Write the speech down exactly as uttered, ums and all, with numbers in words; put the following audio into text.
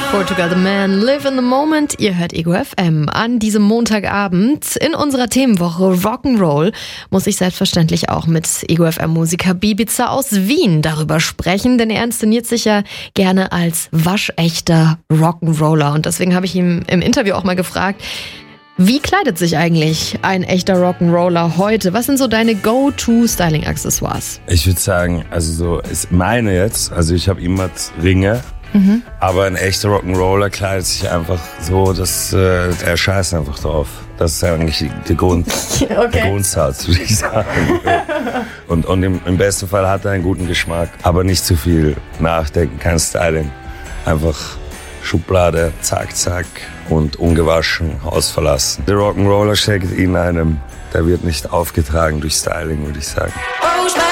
Portugal The Man, Live in the Moment. Ihr hört Ego F M an diesem Montagabend. In unserer Themenwoche Rock'n'Roll muss ich selbstverständlich auch mit Ego F M-Musiker Bibiza aus Wien darüber sprechen, denn er inszeniert sich ja gerne als waschechter Rock'n'Roller. Und deswegen habe ich ihn im Interview auch mal gefragt, wie kleidet sich eigentlich ein echter Rock'n'Roller heute? Was sind so deine Go-To-Styling-Accessoires? Ich würde sagen, also so ist meine jetzt, also ich habe immer Ringe, mhm. aber ein echter Rock'n'Roller kleidet sich einfach so, dass äh, der scheißt einfach drauf. Das ist eigentlich der Grund, okay. der Grundsatz, würde ich sagen. Und, und im, im besten Fall hat er einen guten Geschmack, aber nicht zu viel nachdenken, kein Styling. Einfach Schublade, zack, zack und ungewaschen Haus verlassen. Der Rock'n'Roller steckt in einem, der wird nicht aufgetragen durch Styling, würde ich sagen.